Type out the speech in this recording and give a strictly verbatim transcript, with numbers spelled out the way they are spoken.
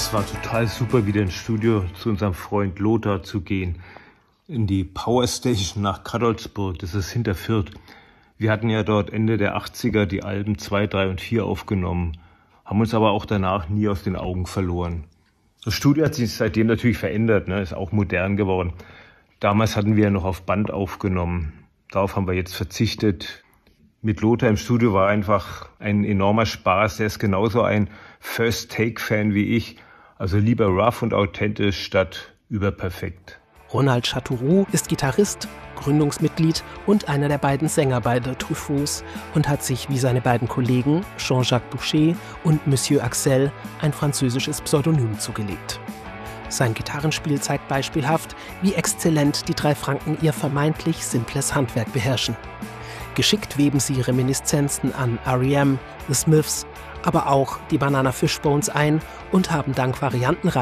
Es war total super, wieder ins Studio zu unserem Freund Lothar zu gehen. In die Power Station nach Cadolzburg, das ist hinter Fürth. Wir hatten ja dort Ende der achtziger die Alben zwei, drei und vier aufgenommen, haben uns aber auch danach nie aus den Augen verloren. Das Studio hat sich seitdem natürlich verändert, ne? Ist auch modern geworden. Damals hatten wir ja noch auf Band aufgenommen. Darauf haben wir jetzt verzichtet. Mit Lothar im Studio war einfach ein enormer Spaß. Er ist genauso ein First-Take-Fan wie ich. Also lieber rough und authentisch statt überperfekt. Ronald Chateauroux ist Gitarrist, Gründungsmitglied und einer der beiden Sänger bei The Truffauts und hat sich wie seine beiden Kollegen Jean-Jacques Boucher und Monsieur Axel ein französisches Pseudonym zugelegt. Sein Gitarrenspiel zeigt beispielhaft, wie exzellent die drei Franken ihr vermeintlich simples Handwerk beherrschen. Geschickt weben sie Reminiszenzen an R E M, The Smiths, aber auch die Banana Fishbones ein und haben dank variantenreicher